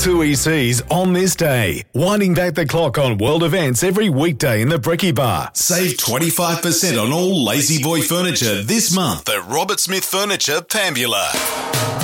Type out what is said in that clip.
2ECs on this day. Winding back the clock on world events every weekday in the Brekkie Bar. Save 25% on all Lazy Boy furniture this month at Robert Smith Furniture, Pambula.